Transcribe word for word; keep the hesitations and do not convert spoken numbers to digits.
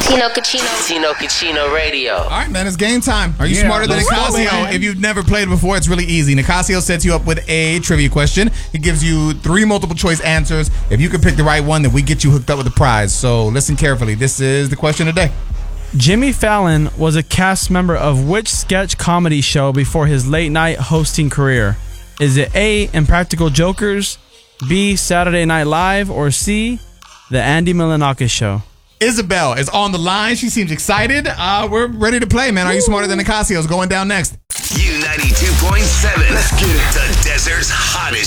Tino Cucino. Tino Cucino Radio. All right, man, it's game time. Are you Yeah, smarter than let's go, Nicasio? man. If you've never played before, it's really easy. Nicasio sets you up with a trivia question. He gives you three multiple choice answers. If you can pick the right one, then we get you hooked up with the prize. So listen carefully. This is the question today. Jimmy Fallon was a cast member of which sketch comedy show before his late night hosting career? Is it A, Impractical Jokers, B, Saturday Night Live, or C, The Andy Milonakis Show? Isabel is on the line. She seems excited. Uh, we're ready to play, man. Are you smarter than Nicasio? Is going down next. U ninety-two point seven. Let's get it. The desert's hottest